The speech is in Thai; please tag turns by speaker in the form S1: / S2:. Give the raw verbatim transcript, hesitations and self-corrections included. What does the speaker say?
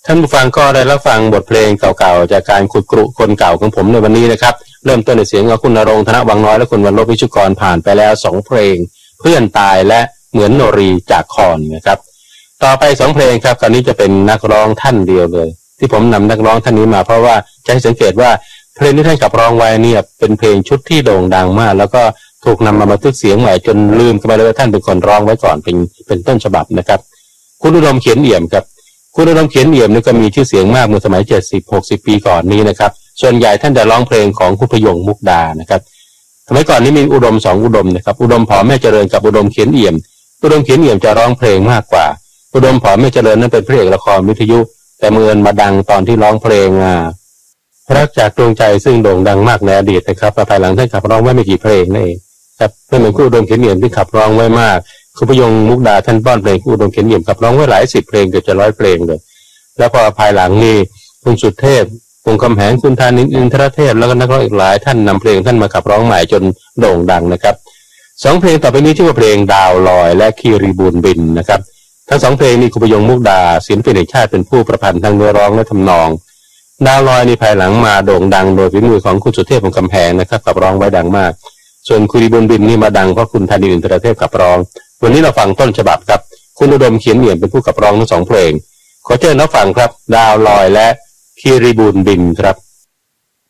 S1: ท่านผู้ฟังก็ได้รับฟังบทเพลงเก่าๆจากการขุดกรุคนเก่าของผมในวันนี้นะครับเริ่มต้นในเสียงของคุณณรงค์ธนวังน้อยและคุณวรรณลบวิชุกรผ่านไปแล้วสองเพลงเพื่อนตายและเหมือนโนรีจากคอนนะครับต่อไปสองเพลงครับคราวนี้จะเป็นนักร้องท่านเดียวเลยที่ผมนำนักร้องท่านนี้มาเพราะว่าจะให้สังเกตว่าเพลงที่ท่านขับร้องไว้เนี่ยเป็นเพลงชุดที่โด่งดังมากแล้วก็ถูกนำมาบันทึกเสียงใหม่จนลืมกันไปเลยว่าท่านเป็นคนร้องไว้ก่อนเป็นเป็นต้นฉบับนะครับคุณอุดมเขียนเอี่ยมครับคุณอุดมเขียนเอี่ยมนี่ก็มีชื่อเสียงมากเมื่อสมัยเจ็ดสิบ หกสิบปีก่อนนี้นะครับส่วนใหญ่ท่านจะร้องเพลงของคุณพยงมุกดานะครับสมัยก่อนนี้มีอุดมสองอุดมนะครับอุดมผอมแม่เจริญกับอุดมเขียนเอี่ยมอุดมเขียนเอี่ยมจะร้องเพลงมากกว่าอุดมผอมแม่เจริญนั้นเป็นพระเอกละครวิทยุแต่เมื่อมาดังตอนที่ร้องเพลงอ่ารักจากดวงใจซึ่งโด่งดังมากในอดีตนะครับภายหลังท่านขับร้องไว้ไม่กี่เพลงนั่นเองครับไม่เหมือนคุณอุดมเขียนเอี่ยมที่ขับร้องไว้มากคุณพยงมุกดาท่านป้อนเพลงคุณอุดมเขียนเอี่ยมขับร้องไว้หลายสิบเพลงเกือบจะร้อยเพลงเลยแล้วพอภายหลังนี่คุณสุเทพวงศ์คำแหงคุณธานินทร์อินทรเทพแล้วก็นักร้องอีกหลายท่านนำเพลงท่านมาขับร้องใหม่จนโด่งดังนะครับสองเพลงต่อไปนี้ชื่อว่าเพลงดาวลอยและคีรีบูนบินนะครับทั้งสองเพลงนี้คุณพยงมุกดาศิลปินแห่งชาติเป็นผู้ประพันธ์ทั้งเนื้อร้องและทำนองดาวลอยในภายหลังมาโด่งดังโดยฝีมือของคุณสุเทพวงศ์คำแหงนะครับขับร้องไว้ดังมากส่วนคีรีบูนบินนี่มาดังเพราะคุณธานินทร์อินทรเทพขับร้องวันนี้เราฟังต้นฉบับครับคุณอุดมเขียนเอี่ยมเป็นผู้ขับร้องทั้งสองเพลงขอเชิญรับฟังครับดาวลอยและคีรีบูนบินครับ